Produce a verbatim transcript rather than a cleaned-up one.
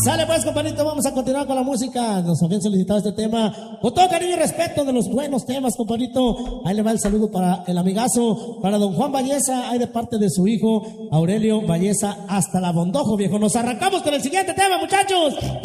Sale pues, compadrito, vamos a continuar con la música. Nos habían solicitado este tema con todo cariño y respeto de los buenos temas, compadrito. Ahí le va el saludo para el amigazo, para don Juan Valleza, ahí de parte de su hijo Aurelio Valleza, hasta la Bondojo, viejo. Nos arrancamos con el siguiente tema, muchachos.